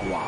asawa.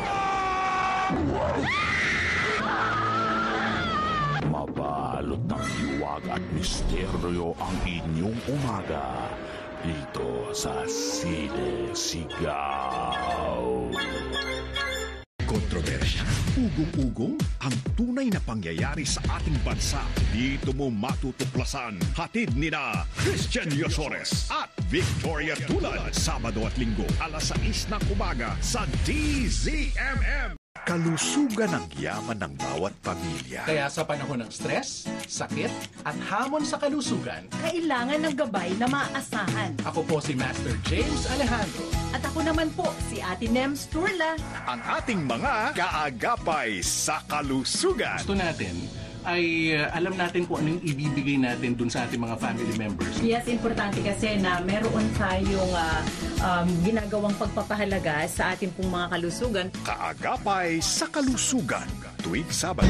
Mabalot ng hiwag at misteryo ang inyong umaga dito sa Sine Sigaw. Kontrobersya, ugong-ugong, ang tunay na pangyayari sa ating bansa. Dito mo matutuklasan. Hatid nina Christian Yosores at Victoria Tulad. Sabado at Linggo, alas 6 ng umaga sa DZMM. Kalusugan ang yaman ng bawat pamilya. Kaya sa panahon ng stress, sakit, at hamon sa kalusugan, kailangan ng gabay na maaasahan. ako po si Master James Alejandro. At ako naman po, si Ate Nems Turla. Ang ating mga kaagapay sa kalusugan. Gusto natin ay alam natin kung ano yung ibibigay natin dun sa ating mga family members. Yes, importante kasi na meron tayong ginagawang pagpapahalaga sa ating pong mga kalusugan. Kaagapay sa kalusugan. Tuwing Sabado.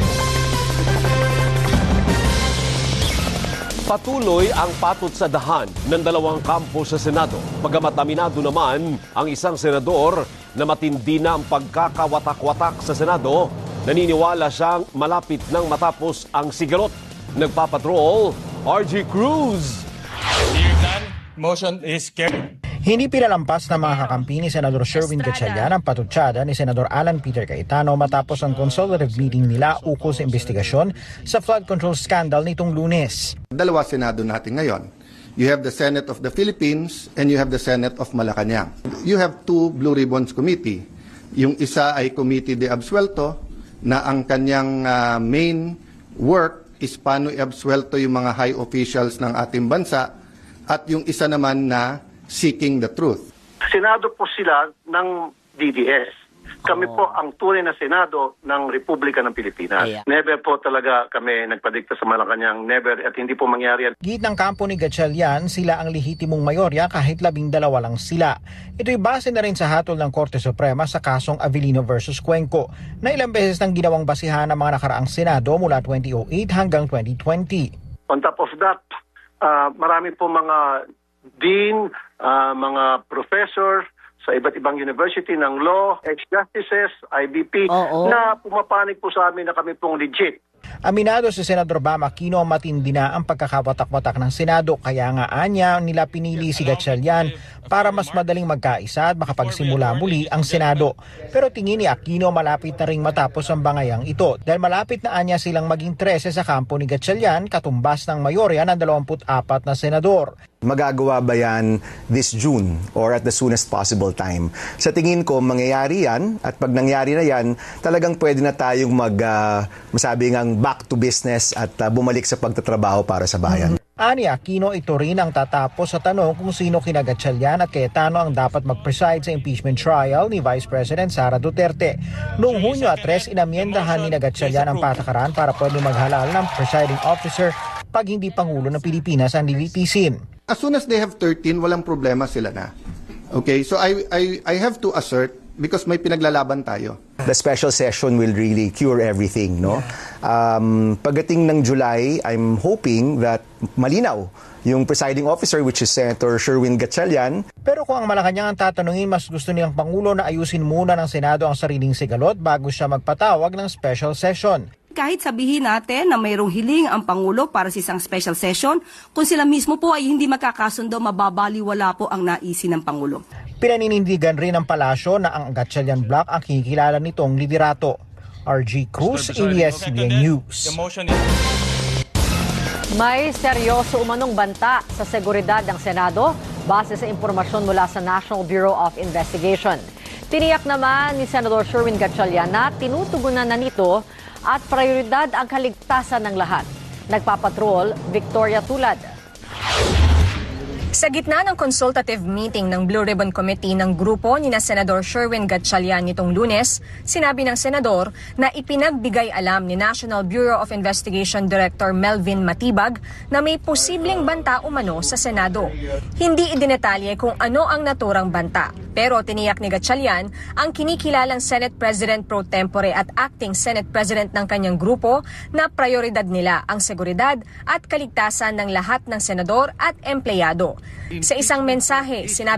Patuloy ang patot sa dahan ng dalawang kampo sa Senado. Bagamat aminado naman ang isang senador na matindi na ang pagkakawatak-watak sa Senado, naniniwala siyang malapit nang matapos ang sigalot. Nagpapatrol, RG Cruz. Hearing none, motion is carried. Hindi pinalampas ng mga kakampi ni Senador Sherwin Gatchalian ang patutsada ni Senador Alan Peter Cayetano matapos ang consultative meeting nila ukol sa investigasyon sa flood control scandal nitong Lunes. Dalawa Senado natin ngayon. You have the Senate of the Philippines and you have the Senate of Malacanang. You have two Blue Ribbons Committee. Yung isa ay Committee de Absuelto na ang kanyang main work is paano i-absuelto yung mga high officials ng ating bansa at yung isa naman na seeking the truth. Senado po sila ng DDS. Kami po ang tunay na Senado ng Republika ng Pilipinas. Never po talaga kami nagpadikta sa Malacanang. Never at hindi po mangyari yan. Gitnang kampo ni Gatchalian, sila ang lehitimong mayorya kahit 12 lang sila. Ito'y base na rin sa hatol ng Korte Suprema sa kasong Avellino versus Cuenco na ilang beses nang ginawang basihan ng mga nakaraang Senado mula 2008 hanggang 2020. On top of that, marami po mga dean, mga professor sa iba't ibang university ng law, ex-justices, IBP, na pumapanig po sa amin na kami pong legit. Aminado si Senador Bam Aquino matindi na ang pagkakawatak-watak ng Senado kaya nga anya nila pinili si Gatchalian para mas madaling magkaisa at makapagsimula muli ang Senado. Pero tingin ni Aquino malapit na ring matapos ang bangayang ito dahil malapit na anya silang maging 13 sa kampo ni Gatchalian katumbas ng mayorya ng 24 na senador. Magagawa ba yan this June or at the soonest possible time? Sa tingin ko, mangyayari yan at pag nangyari na yan, talagang pwede na tayong masabi ngang back to business at bumalik sa pagtatrabaho para sa bayan. Ani Aquino, ito rin ang tatapos sa tanong kung sino kina Gatchalian at Cayetano ang dapat mag-preside sa impeachment trial ni Vice President Sara Duterte. Noong Hunyo 3, inamyendahan ni Gatchalian ang patakaran para pwede maghalal ng presiding officer pag hindi Pangulo ng Pilipinas ang lilitisin. As soon as they have 13, walang problema sila na. Okay, so I have to assert because may pinaglalaban tayo. The special session will really cure everything, no? Pagdating ng July, I'm hoping that malinaw yung presiding officer, which is Senator Sherwin Gatchalian. Pero kung ang Malacanang ang tatanungin, mas gusto niyang Pangulo na ayusin muna ng Senado ang sariling sigalot bago siya magpatawag ng special session. Kahit sabihin natin na mayroong hiling ang Pangulo para sa isang special session, kung sila mismo po ay hindi magkakasundo, mababaliwala po ang naisin ng Pangulo. Pinaninindigan rin ng palasyo na ang Gatchalian Block ang kinikilala nitong liderato. RG Cruz, ABS-CBN News. May seryoso umanong banta sa seguridad ng Senado base sa impormasyon mula sa National Bureau of Investigation. Tiniyak naman ni Senador Sherwin Gatchalian na tinutugunan na nito at prioridad ang kaligtasan ng lahat. Nagpapatrol, Victoria Tulad. Sa gitna ng consultative meeting ng Blue Ribbon Committee ng grupo ni na Senador Sherwin Gatchalian nitong Lunes, sinabi ng senador na ipinagbigay alam ni National Bureau of Investigation Director Melvin Matibag na may posibleng banta umano sa Senado. Hindi idinetalye kung ano ang naturang banta, pero tiniyak ni Gatchalian ang kinikilalang Senate President pro tempore at acting Senate President ng kanyang grupo na prioridad nila ang seguridad at kaligtasan ng lahat ng senador at empleyado. Sa isang mensahe, sinabi